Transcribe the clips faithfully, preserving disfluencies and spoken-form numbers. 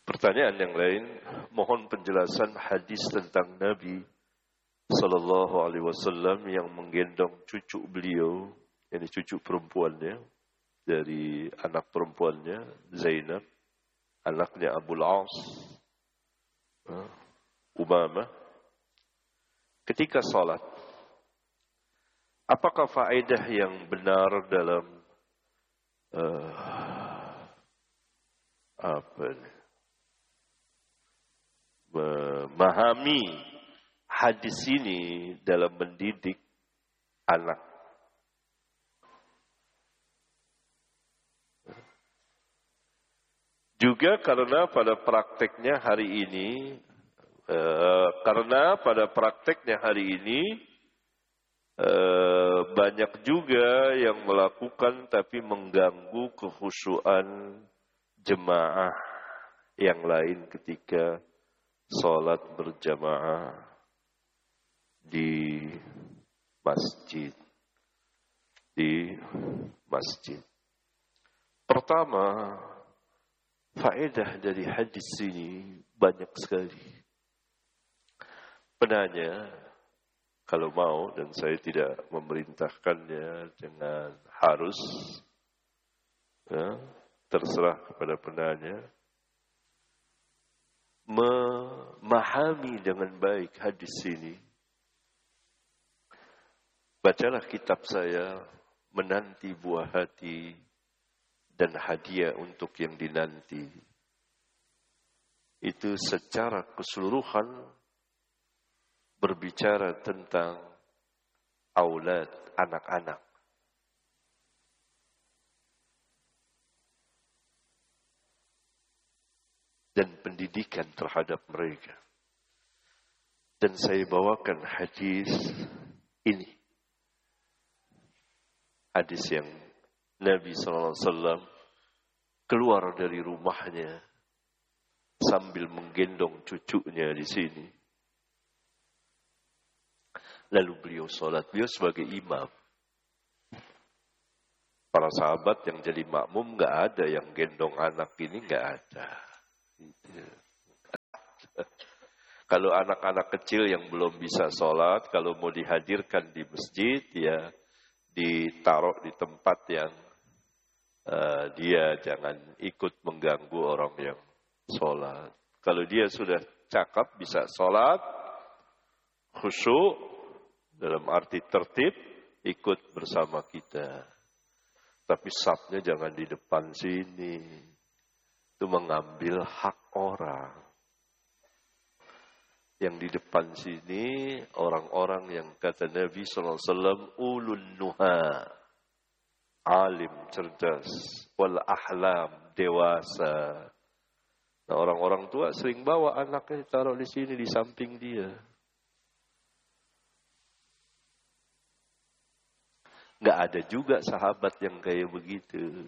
Pertanyaan yang lain, mohon penjelasan hadis tentang Nabi Sallallahu Alaihi Wasallam yang menggendong cucu beliau, ini cucu perempuannya dari anak perempuannya Zainab, anaknya Abul As, Umamah, ketika salat. Apakah faedah yang benar dalam uh, apa ini? Memahami hadis ini dalam mendidik anak? Juga karena pada prakteknya hari ini, eh, karena pada prakteknya hari ini eh, banyak juga yang melakukan tapi mengganggu kekhusyuan jemaah yang lain ketika sholat berjamaah di masjid. Di masjid. Pertama, faedah dari hadis ini banyak sekali. Penanya, kalau mau, dan saya tidak memerintahkannya dengan harus, ya, terserah kepada penanya, memahami dengan baik hadis ini. Bacalah kitab saya, Menanti Buah Hati dan Hadiah untuk yang dinanti. Itu secara keseluruhan berbicara tentang aulad, anak-anak. Dan pendidikan terhadap mereka. Dan saya bawakan hadis ini. Hadis yang Nabi sallallahu alaihi wasallam keluar dari rumahnya sambil menggendong cucunya di sini. Lalu beliau sholat, beliau sebagai imam. Para sahabat yang jadi makmum nggak ada yang gendong anak ini, nggak ada. Kalau anak-anak kecil yang belum bisa sholat, kalau mau dihadirkan di masjid, ya ditaruh di tempat yang uh, dia jangan ikut mengganggu orang yang sholat. Kalau dia sudah cakap, bisa sholat, khusyuk, dalam arti tertib, ikut bersama kita. Tapi safnya jangan di depan sini. Itu mengambil hak orang. Yang di depan sini orang-orang yang kata Nabi sallallahu alaihi wasallam ulun nuha, alim, cerdas, wal ahlam, dewasa. Nah, orang-orang tua sering bawa anaknya taruh di sini di samping dia. Nggak ada juga sahabat yang kayak begitu.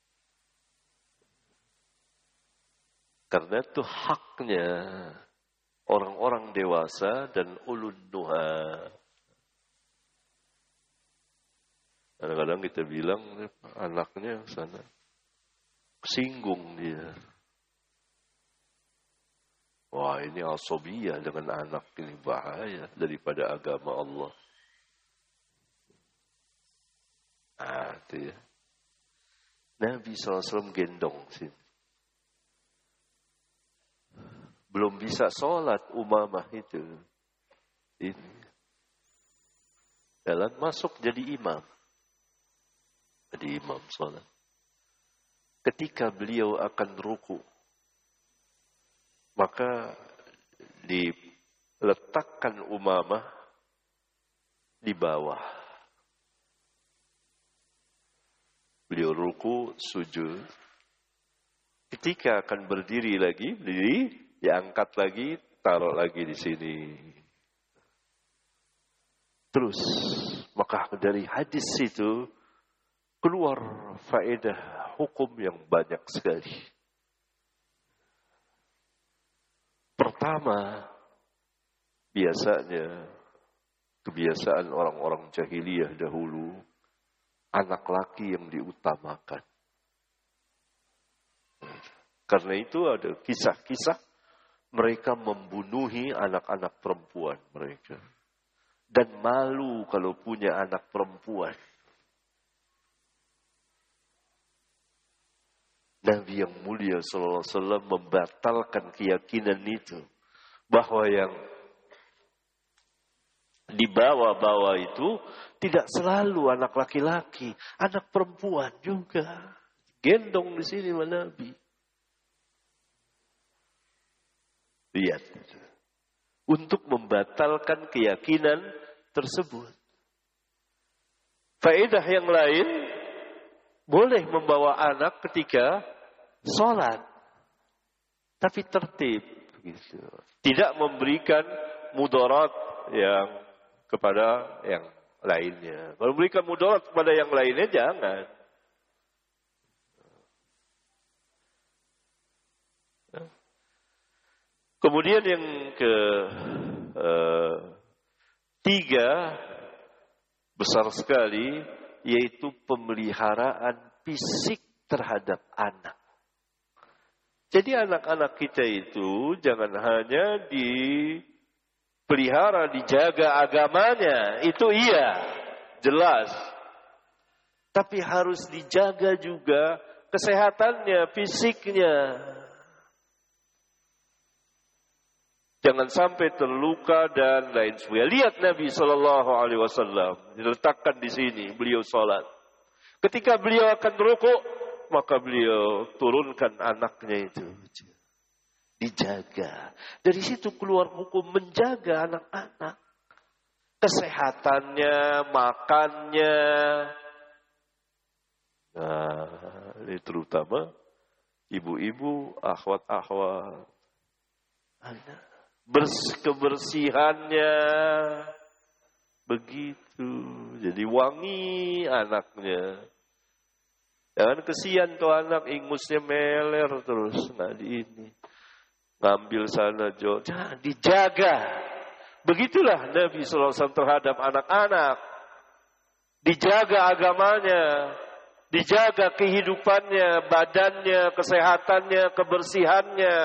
Karena itu haknya orang-orang dewasa dan ulun nuha. Kadang-kadang kita bilang anaknya sana singgung dia. Wah, ini asobiyah dengan anak ini bahaya daripada agama Allah. Ah, itu ya. Nabi sallallahu alaihi wasallam gendong sini. Belum bisa sholat Umamah itu. Ini. Jalan masuk jadi imam. Jadi imam sholat. Ketika beliau akan ruku, maka diletakkan Umamah di bawah. Beliau ruku, sujud. Ketika akan berdiri lagi, berdiri, diangkat lagi, taruh lagi di sini. Terus, maka dari hadis itu keluar faedah hukum yang banyak sekali. Pertama, biasanya kebiasaan orang-orang jahiliyah dahulu, anak laki yang diutamakan. Karena itu ada kisah-kisah mereka membunuhi anak-anak perempuan mereka. Dan malu kalau punya anak perempuan. Nabi yang mulia sallallahu alaihi wasallam membatalkan keyakinan itu. Bahwa yang dibawa-bawa itu tidak selalu anak laki-laki. Anak perempuan juga. Gendong di sini Nabi. Lihat. Untuk membatalkan keyakinan tersebut. Faedah yang lain, boleh membawa anak ketika sholat. Tapi tertib. Gitu. Tidak memberikan mudarat yang kepada yang lainnya. Kalau memberikan mudarat kepada yang lainnya, jangan. Kemudian yang ke uh, tiga besar sekali, yaitu pemeliharaan fisik terhadap anak. Jadi anak-anak kita itu jangan hanya dipelihara, dijaga agamanya, itu iya, jelas. Tapi harus dijaga juga kesehatannya, fisiknya. Jangan sampai terluka dan lain sebagainya. Lihat Nabi Shallallahu Alaihi Wasallam diletakkan di sini, beliau sholat. Ketika beliau akan rukuk, maka beliau turunkan anaknya itu, dijaga. Dari situ keluar hukum menjaga anak-anak, kesehatannya, makannya. Nah, ini terutama ibu-ibu, akhwat-akhwat. Bers kebersihannya begitu, jadi wangi anaknya. Jangan kesian tuh anak ingusnya meler terus, nggak di ini, ngambil sana jauh, jangan, dijaga. Begitulah Nabi sallallahu alaihi wasallam terhadap anak-anak, dijaga agamanya, dijaga kehidupannya, badannya, kesehatannya, kebersihannya.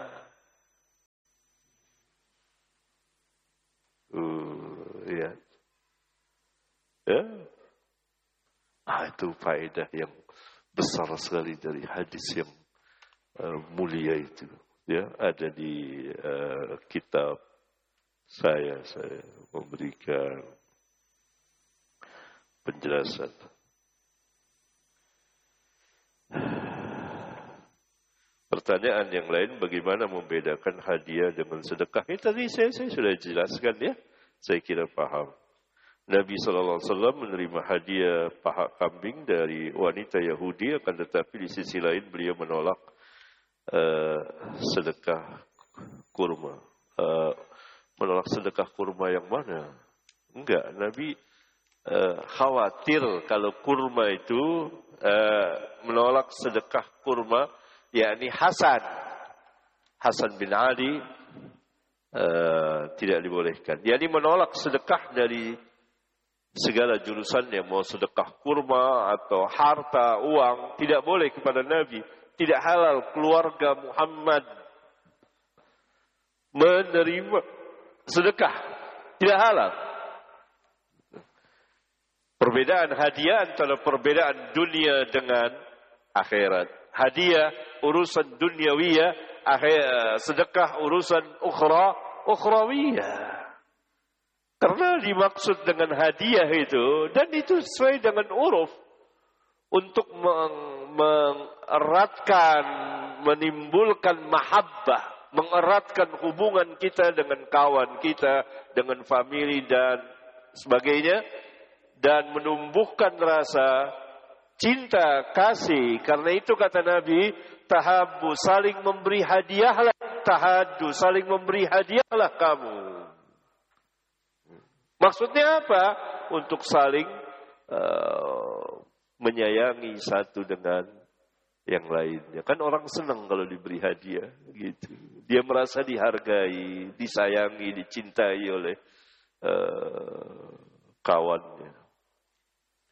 Uh, ya. Ya. Ah, itu faedah yang besar sekali dari hadis yang uh, mulia itu. Ya, ada di uh, kitab saya, saya memberikan penjelasan. Pertanyaan yang lain, bagaimana membedakan hadiah dengan sedekah? Ini tadi saya, saya sudah jelaskan ya. Saya kira paham. Nabi shallallahu alaihi wasallam menerima hadiah paha kambing dari wanita Yahudi, akan tetapi di sisi lain beliau menolak uh, sedekah kurma. Uh, menolak sedekah kurma yang mana? Enggak, Nabi uh, khawatir kalau kurma itu uh, menolak sedekah kurma, yakni Hasan, Hasan bin Ali uh, tidak dibolehkan. Yakni menolak sedekah dari segala jurusannya, mau sedekah kurma atau harta, uang, tidak boleh kepada Nabi. Tidak halal keluarga Muhammad menerima sedekah. Tidak halal. Perbedaan hadiah antara perbedaan dunia dengan akhirat. Hadiah urusan duniawiyah, akhir sedekah urusan ukhra, ukhrawiyah. Karena dimaksud dengan hadiah itu, dan itu sesuai dengan uruf, untuk mengeratkan, menimbulkan mahabbah, mengeratkan hubungan kita dengan kawan kita, dengan famili dan sebagainya, dan menumbuhkan rasa cinta, kasih. Karena itu kata Nabi, tahabbu, saling memberi hadiahlah, tahaddu, saling memberi hadiahlah kamu. Maksudnya apa? Untuk saling uh, menyayangi satu dengan yang lainnya. Kan orang senang kalau diberi hadiah, gitu. Dia merasa dihargai, disayangi, dicintai oleh uh, kawannya.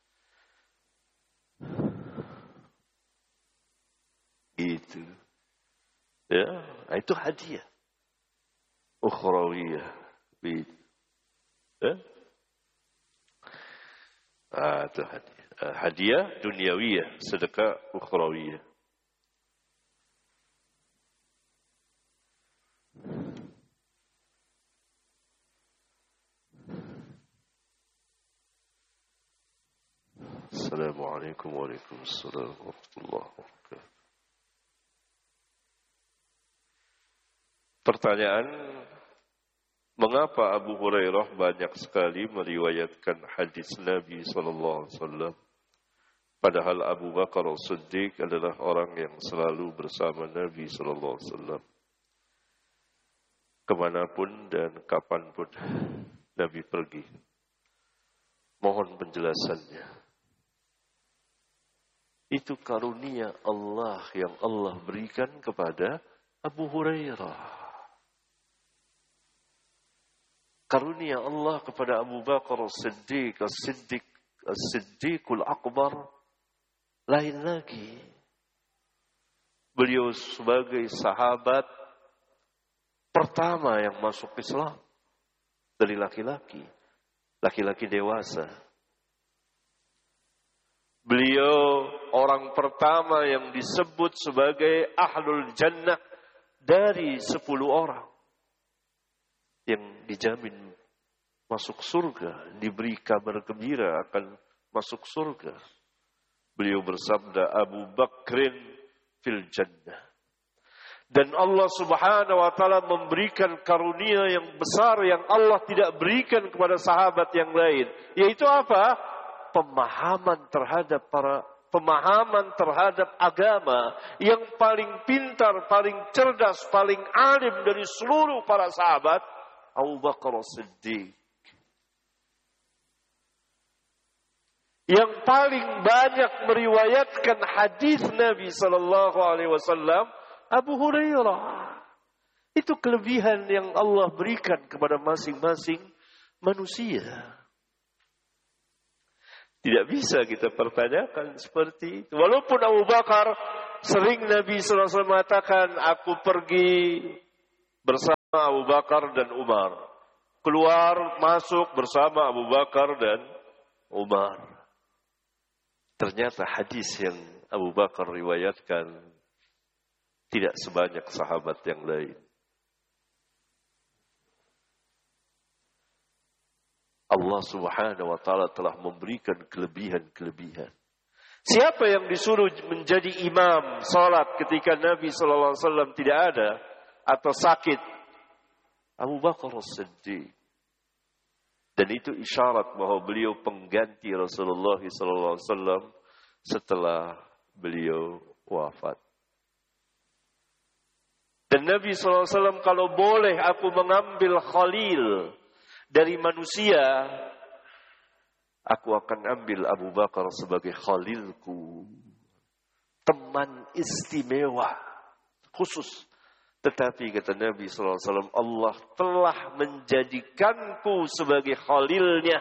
Itu. Ya, nah itu hadiah. Ukhrawiyah. Ya? Ah, itu hadiah. Hadiah duniawiyah, sedekah ukhrawiyah. Assalamualaikum warahmatullahi wabarakatuh. Pertanyaan, mengapa Abu Hurairah banyak sekali meriwayatkan hadis Nabi sallallahu alaihi wasallam, padahal Abu Bakar As-Siddiq adalah orang yang selalu bersama Nabi sallallahu alaihi wasallam kemanapun dan kapanpun Nabi pergi? Mohon penjelasannya. Itu karunia Allah yang Allah berikan kepada Abu Hurairah. Karunia Allah kepada Abu Bakar As-Siddiq, As-Siddiq, As-Siddiqul Akbar, lain lagi. Beliau sebagai sahabat pertama yang masuk Islam dari laki-laki, laki-laki dewasa. Beliau orang pertama yang disebut sebagai Ahlul Jannah dari sepuluh orang yang dijamin masuk surga, diberi kabar gembira akan masuk surga. Beliau bersabda, Abu Bakrin fil Jannah. Dan Allah Subhanahu wa taala memberikan karunia yang besar yang Allah tidak berikan kepada sahabat yang lain, yaitu apa? Pemahaman terhadap para pemahaman terhadap agama yang paling pintar, paling cerdas, paling alim dari seluruh para sahabat, Abu Bakar As-Siddiq. Yang paling banyak meriwayatkan hadis Nabi sallallahu alaihi wasallam, Abu Hurairah. Itu kelebihan yang Allah berikan kepada masing-masing manusia. Tidak bisa kita pertanyakan seperti itu. Walaupun Abu Bakar sering Nabi sallallahu alaihi wasallam mengatakan, aku pergi bersama Abu Bakar dan Umar. Keluar, masuk bersama Abu Bakar dan Umar. Ternyata hadis yang Abu Bakar riwayatkan tidak sebanyak sahabat yang lain. Allah Subhanahu wa taala telah memberikan kelebihan-kelebihan. Siapa yang disuruh menjadi imam salat ketika Nabi sallallahu alaihi wasallam tidak ada atau sakit? Abu Bakar As-Siddiq. Dan itu isyarat bahwa beliau pengganti Rasulullah sallallahu alaihi wasallam setelah beliau wafat. Dan Nabi sallallahu alaihi wasallam, kalau boleh aku mengambil khalil dari manusia, aku akan ambil Abu Bakar sebagai khalilku, teman istimewa khusus. Tetapi kata Nabi sallallahu alaihi wasallam, Allah telah menjadikanku sebagai khalilnya.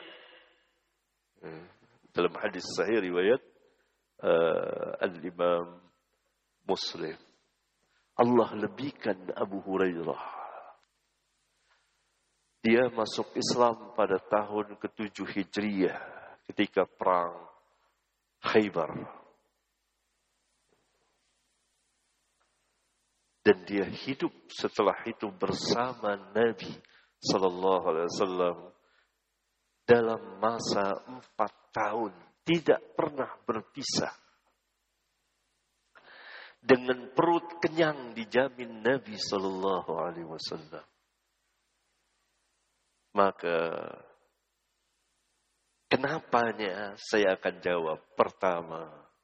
Dalam hadis sahih riwayat uh, Al-Imam Muslim. Allah lebihkan Abu Hurairah. Dia masuk Islam pada tahun ketujuh Hijriyah ketika perang Khaybar. Dan dia hidup setelah itu bersama Nabi sallallahu alaihi wasallam dalam masa empat tahun, tidak pernah berpisah. Dengan perut kenyang dijamin Nabi sallallahu alaihi wasallam. Maka kenapanya saya akan jawab. Pertama,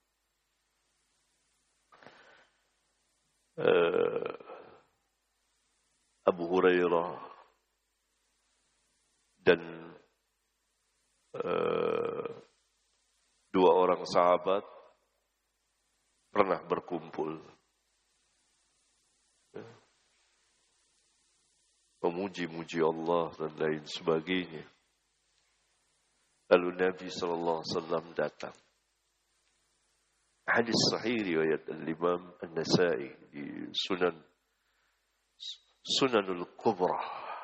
uh, Abu Hurairah dan uh, dua orang sahabat pernah berkumpul, memuji-muji Allah dan lain sebagainya. Lalu Nabi sallallahu alaihi wasallam datang. Hadis sahih riwayat Al-Imam An-Nasa'i di Sunan Sunanul Kubra.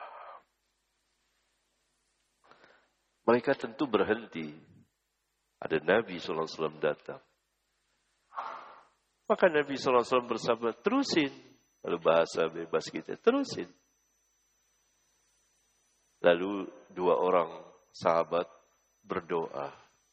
Mereka tentu berhenti. Ada Nabi sallallahu alaihi wasallam datang. Maka Nabi sallallahu alaihi wasallam bersabda, terusin. Kalau bahasa bebas kita, terusin. Lalu dua orang sahabat berdoa.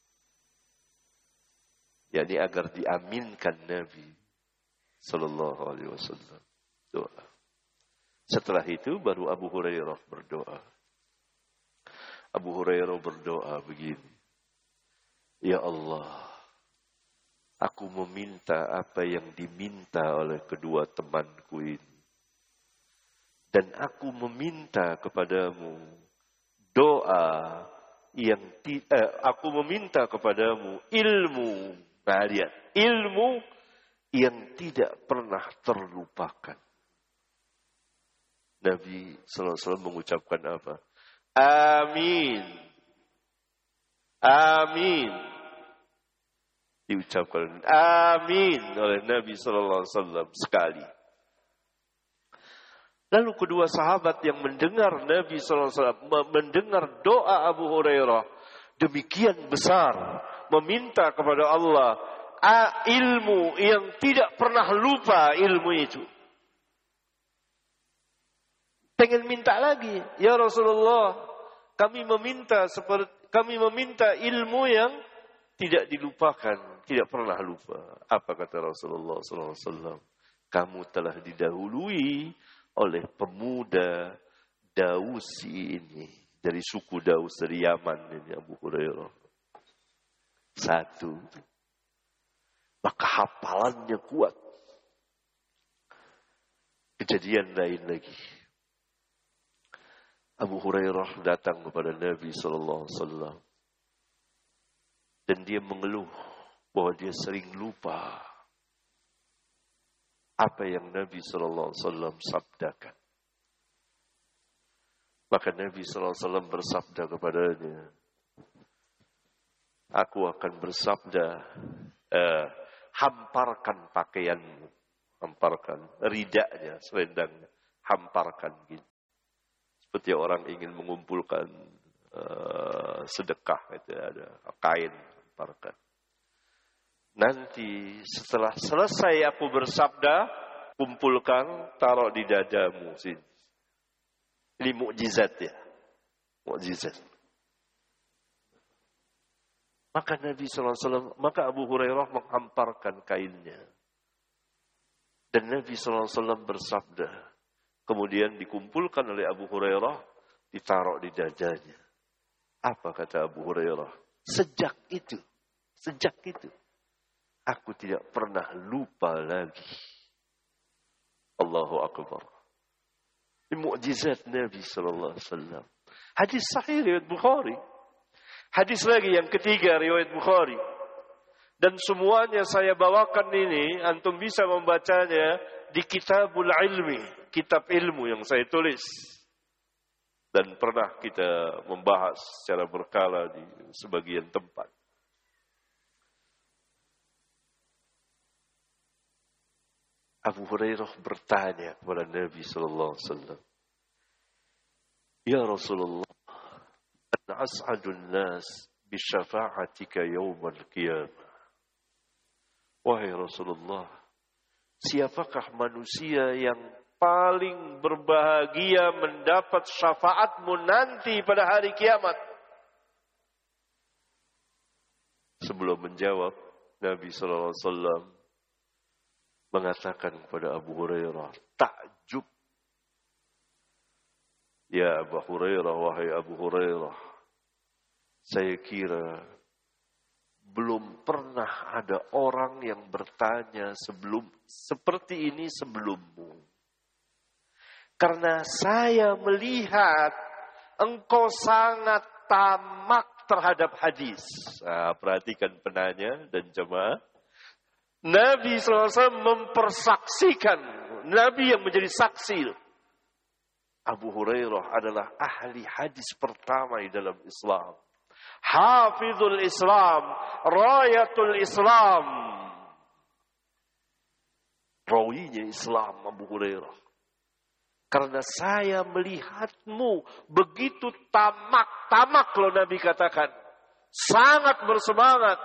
yakni agar diaminkan Nabi sallallahu alaihi wasallam. Doa. Setelah itu baru Abu Hurairah berdoa. Abu Hurairah berdoa begini. Ya Allah, aku meminta apa yang diminta oleh kedua temanku ini. Dan aku meminta kepadamu doa yang ti, eh, aku meminta kepadamu ilmu. Nah, lihat, ilmu yang tidak pernah terlupakan. Nabi sallallahu alaihi wasallam mengucapkan apa? Amin. Amin. Diucapkan amin oleh Nabi sallallahu alaihi wasallam sekali. Lalu kedua sahabat yang mendengar Nabi sallallahu alaihi wasallam mendengar doa Abu Hurairah demikian besar, meminta kepada Allah ilmu yang tidak pernah lupa ilmu itu. Pengen minta lagi, ya Rasulullah, kami meminta seperti kami meminta ilmu yang tidak dilupakan, tidak pernah lupa. Apa kata Rasulullah sallallahu alaihi wasallam? Kamu telah didahului oleh pemuda Dausi ini, dari suku Daus dari Yaman ini, Abu Hurairah. Satu, maka hafalannya kuat. Kejadian lain lagi. Abu Hurairah datang kepada Nabi sallallahu alaihi wasallam dan dia mengeluh bahwa dia sering lupa apa yang Nabi sallallahu alaihi wasallam sabdakan. Maka Nabi sallallahu alaihi wasallam bersabda kepadanya, aku akan bersabda, eh, hamparkan pakaianmu, hamparkan ridanya, selendangnya, hamparkan gitu. Seperti orang ingin mengumpulkan uh, sedekah, itu ada kain, hamparkan. Nanti setelah selesai aku bersabda, kumpulkan, taruh di dadamu sini. Ini mukjizat ya, mukjizat. Maka Nabi sallallahu alaihi wasallam, maka Abu Hurairah menghamparkan kainnya. Dan Nabi sallallahu alaihi wasallam bersabda, kemudian dikumpulkan oleh Abu Hurairah, ditaruh di dadanya. Apa kata Abu Hurairah? Sejak itu, sejak itu, aku tidak pernah lupa lagi. Allahu Akbar. Ini mukjizat Nabi sallallahu alaihi wasallam. Hadis sahih riwayat Bukhari. Hadis lagi yang ketiga riwayat Bukhari. Dan semuanya saya bawakan ini, antum bisa membacanya di Kitabul Ilmi, kitab ilmu yang saya tulis. Dan pernah kita membahas secara berkala di sebagian tempat. Abu Hurairah bertanya kepada Nabi sallallahu alaihi wasallam, ya Rasulullah, an as'adun nas bi syafa'atika yaumal qiyamah. Wahai Rasulullah, siapakah manusia yang paling berbahagia mendapat syafaatmu nanti pada hari kiamat? Sebelum menjawab, Nabi sallallahu alaihi wasallam mengatakan kepada Abu Hurairah, takjub. Ya Abu Hurairah, wahai Abu Hurairah, saya kira belum pernah ada orang yang bertanya sebelum seperti ini sebelummu. Karena saya melihat engkau sangat tamak terhadap hadis. Nah, perhatikan penanya dan jemaah. Nabi sallallahu alaihi wasallam mempersaksikan, Nabi yang menjadi saksi. Abu Hurairah adalah ahli hadis pertama di dalam Islam. Hafizul Islam, rayatul Islam. Rawinya Islam Abu Hurairah. Karena saya melihatmu begitu tamak-tamak loh Nabi katakan. Sangat bersemangat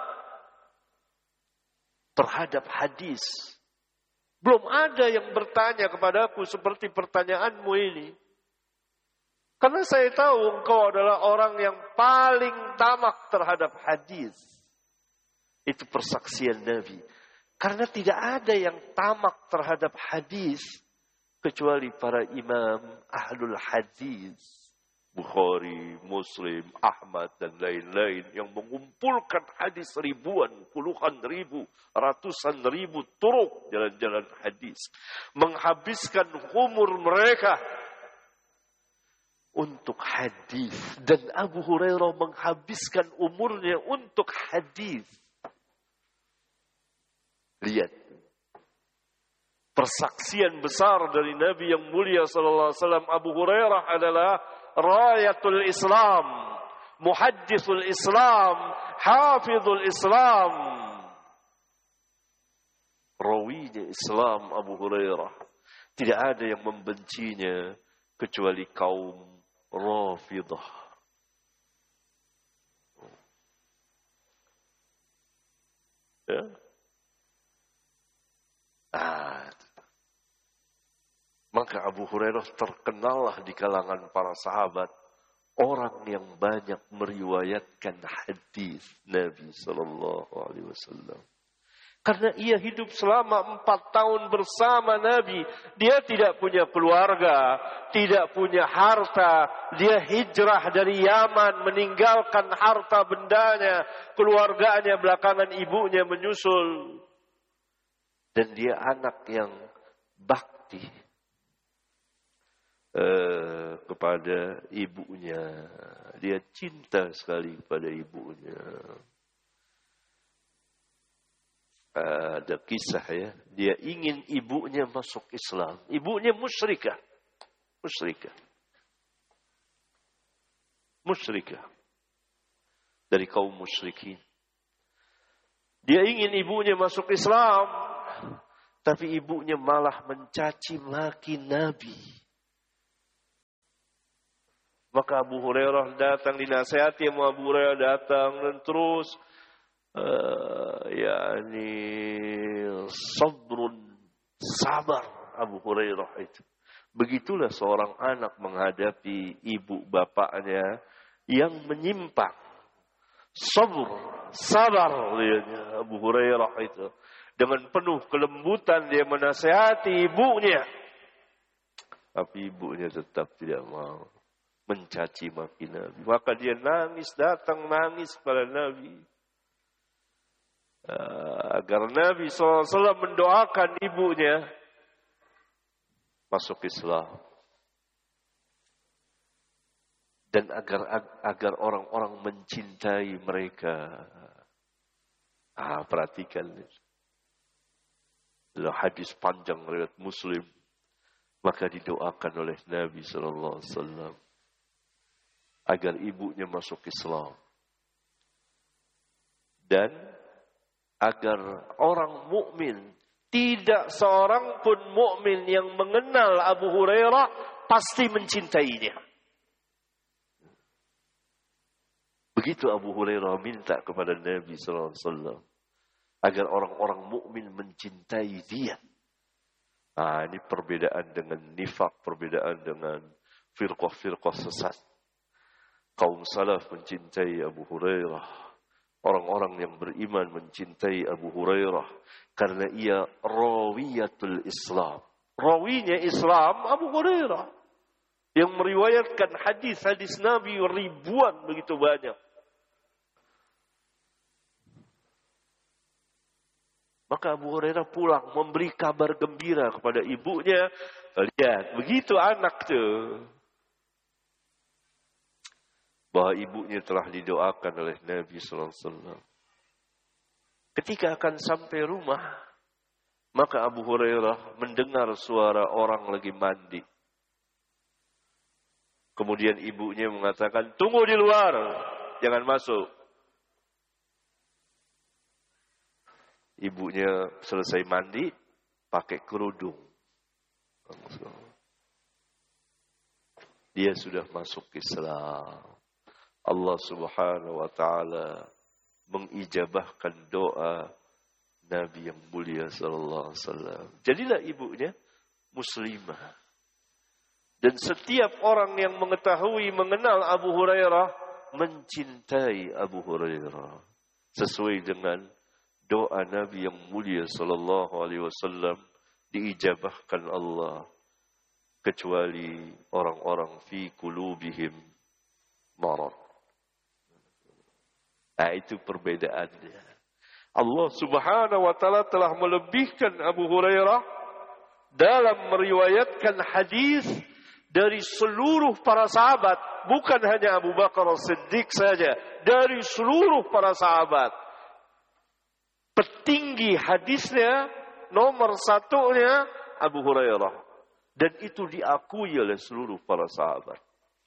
terhadap hadis. Belum ada yang bertanya kepadaku seperti pertanyaanmu ini. Karena saya tahu engkau adalah orang yang paling tamak terhadap hadis. Itu persaksian Nabi. Karena tidak ada yang tamak terhadap hadis kecuali para imam ahlul hadis, Bukhari, Muslim, Ahmad dan lain-lain yang mengumpulkan hadis ribuan, puluhan ribu, ratusan ribu turuk jalan-jalan hadis, menghabiskan umur mereka untuk hadis, dan Abu Hurairah menghabiskan umurnya untuk hadis. Lihat persaksian besar dari Nabi yang mulia sallallahu alaihi wasallam. Abu Hurairah adalah rayatul Islam, muhaddithul Islam, hafizul Islam. Rawinya Islam Abu Hurairah. Tidak ada yang membencinya kecuali kaum Rafidah. Ya. Ah. Maka Abu Hurairah terkenallah di kalangan para sahabat orang yang banyak meriwayatkan hadis Nabi sallallahu alaihi wasallam. Karena ia hidup selama empat tahun bersama Nabi. Dia tidak punya keluarga, tidak punya harta. Dia hijrah dari Yaman, meninggalkan harta bendanya, keluarganya, belakangan ibunya menyusul. Dan dia anak yang bakti Uh, kepada ibunya. Dia cinta sekali kepada ibunya. Uh, ada kisah ya. Dia ingin ibunya masuk Islam. Ibunya musyrikah. Musyrikah. Musyrikah. Dari kaum musyrikin. Dia ingin ibunya masuk Islam. Tapi ibunya malah mencaci maki Nabi. Maka Abu Hurairah datang, dinasihati sama Abu Hurairah datang dan terus uh, yakni sabrun, sabar Abu Hurairah itu. Begitulah seorang anak menghadapi ibu bapaknya yang menyimpang. Sabr, sabar lihatnya Abu Hurairah itu. Dengan penuh kelembutan dia menasihati ibunya. Tapi ibunya tetap tidak mau. Mencaci maki Nabi. Maka dia nangis, datang nangis kepada Nabi. Uh, agar Nabi shallallahu alaihi wasallam mendoakan ibunya masuk Islam. Dan agar agar orang-orang mencintai mereka. Ah, perhatikan. Dalam hadis panjang riwayat Muslim. Maka didoakan oleh Nabi shallallahu alaihi wasallam. Agar ibunya masuk Islam. Dan agar orang mukmin, tidak seorang pun mukmin yang mengenal Abu Hurairah pasti mencintainya. Begitu Abu Hurairah minta kepada Nabi sallallahu alaihi wasallam agar orang-orang mukmin mencintai dia. Nah, ini perbedaan dengan nifak, perbedaan dengan firqah-firqah sesat. Kaum salaf mencintai Abu Hurairah. Orang-orang yang beriman mencintai Abu Hurairah. Karena ia rawiyatul Islam. Rawinya Islam Abu Hurairah. Yang meriwayatkan hadis-hadis Nabi ribuan begitu banyak. Maka Abu Hurairah pulang memberi kabar gembira kepada ibunya. Lihat, begitu anak tuh. Bahwa ibunya telah didoakan oleh Nabi sallallahu alaihi wasallam. Ketika akan sampai rumah, maka Abu Hurairah mendengar suara orang lagi mandi. Kemudian ibunya mengatakan, tunggu di luar, jangan masuk. Ibunya selesai mandi, pakai kerudung. dia sudah masuk Islam. Allah Subhanahu wa taala mengijabahkan doa Nabi yang mulia sallallahu alaihi wasallam. Jadilah ibunya muslimah. Dan setiap orang yang mengetahui, mengenal Abu Hurairah, mencintai Abu Hurairah. Sesuai dengan doa Nabi yang mulia sallallahu alaihi wasallam, diijabahkan Allah. Kecuali orang-orang fi qulubihim marad. Nah, itu perbedaannya. Allah Subhanahu wa taala telah melebihkan Abu Hurairah dalam meriwayatkan hadis dari seluruh para sahabat, bukan hanya Abu Bakar As-Siddiq saja, dari seluruh para sahabat. Petinggi hadisnya, nomor satunya Abu Hurairah, dan itu diakui oleh seluruh para sahabat.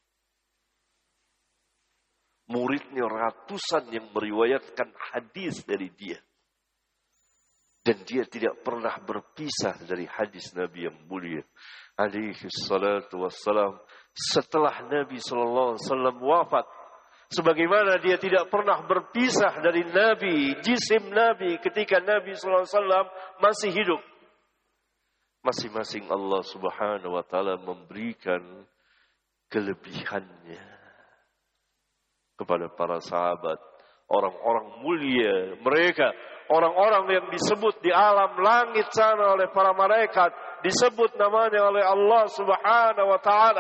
Muridnya ratusan yang meriwayatkan hadis dari dia. Dan dia tidak pernah berpisah dari hadis Nabi yang mulia alaihi salatu wassalam setelah Nabi sallallahu alaihi wasallam wafat. Sebagaimana dia tidak pernah berpisah dari Nabi, jisim Nabi ketika Nabi sallallahu alaihi wasallam masih hidup. Masing-masing Allah Subhanahu wa taala memberikan kelebihannya kepada para sahabat, orang-orang mulia mereka, orang-orang yang disebut di alam langit sana oleh para malaikat, disebut namanya oleh Allah Subhanahu wa taala.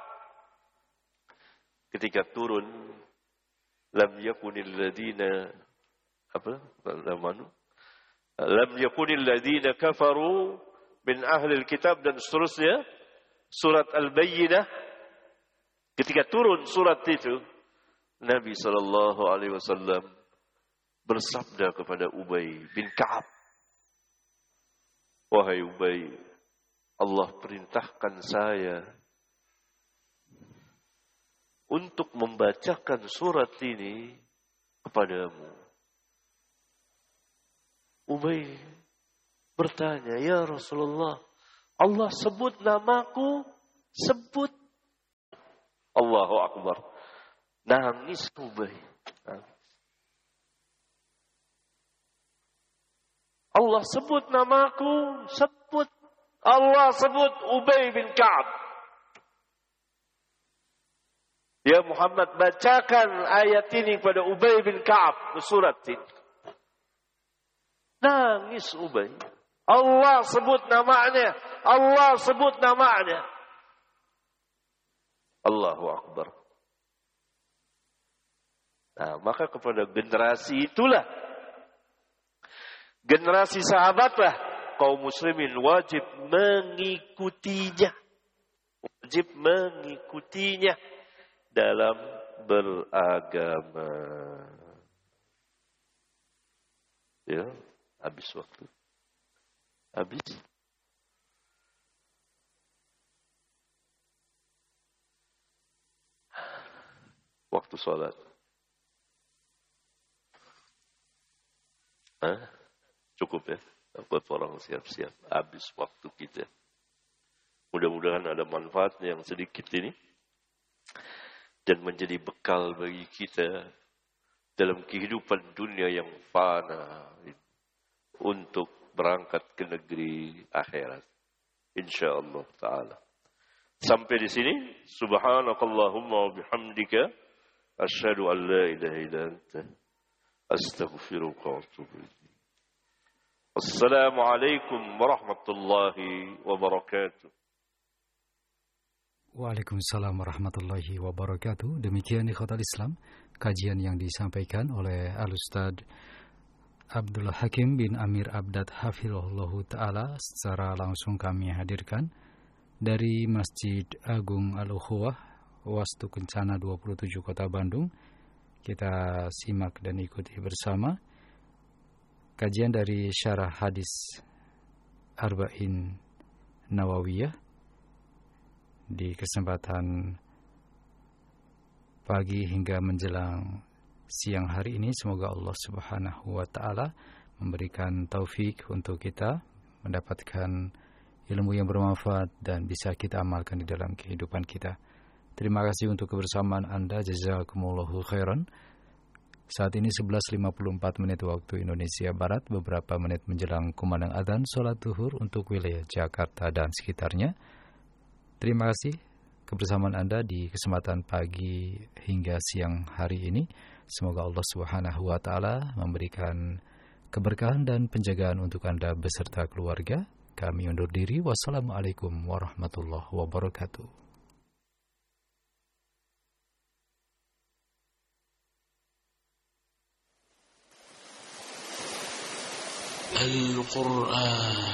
Ketika turun, lam yakunil ladina apa? Lamanu. Lam yakunil ladina kafaru min ahli alkitab dan seterusnya, surat Al-Bayyinah. Ketika turun surat itu, Nabi sallallahu alaihi wasallam bersabda kepada Ubay bin Ka'ab, "Wahai Ubay, Allah perintahkan saya untuk membacakan surat ini kepadamu." Ubay bertanya, "Ya Rasulullah, Allah sebut namaku?" Sebut. Allahu Akbar. Nangis Ubay. Allah sebut namaku, sebut. Allah sebut Ubay bin Ka'ab. Ya Muhammad, bacakan ayat ini pada Ubay bin Ka'ab, surat ini. Nangis Ubay. Allah sebut namanya. Allah sebut namanya. Allahu Akbar. Nah, maka kepada generasi itulah, generasi sahabatlah, kaum muslimin wajib mengikutinya. Wajib mengikutinya dalam beragama. Ya, habis waktu. Habis. Waktu sholat. Hah? Cukup ya, buat orang siap-siap. Habis waktu kita. Mudah-mudahan ada manfaatnya yang sedikit ini. Dan menjadi bekal bagi kita dalam kehidupan dunia yang fana. Untuk berangkat ke negeri akhirat. InsyaAllah ta'ala. Sampai di sini. Subhanakallahumma wa bihamdika. Asyhadu an la ilaha illa anta. Astaghfiruka wa atubu ilaik. Assalamualaikum warahmatullahi wabarakatuh. Waalaikumsalam warahmatullahi wabarakatuh. Demikian ikhwatal Islam, kajian yang disampaikan oleh Al-Ustaz Abdul Hakim bin Amir Abdad Hafizahullahu Ta'ala secara langsung kami hadirkan dari Masjid Agung Al-Ukhuwah Wastu Kencana dua puluh tujuh Kota Bandung. Kita simak dan ikuti bersama kajian dari syarah hadis Arba'in Nawawiyah di kesempatan pagi hingga menjelang siang hari ini. Semoga Allah Subhanahu wa taala memberikan taufik untuk kita mendapatkan ilmu yang bermanfaat dan bisa kita amalkan di dalam kehidupan kita. Terima kasih untuk kebersamaan Anda. Jazakumullahu khairan. Saat ini sebelas lima puluh empat menit waktu Indonesia Barat, beberapa menit menjelang kumandang adzan sholat zuhur untuk wilayah Jakarta dan sekitarnya. Terima kasih kebersamaan Anda di kesempatan pagi hingga siang hari ini. Semoga Allah Subhanahu wa taala memberikan keberkahan dan penjagaan untuk Anda beserta keluarga. Kami undur diri. Wassalamualaikum warahmatullahi wabarakatuh. Al-Quran